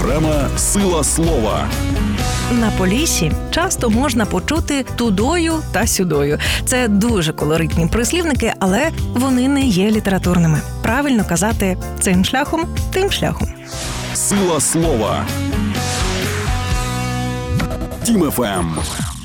Програма «Сила слова». На Поліссі часто можна почути «тудою» та «сюдою». Це дуже колоритні прислівники, але вони не є літературними. Правильно казати «цим шляхом, тим шляхом». «Сила слова». Тім ФМ.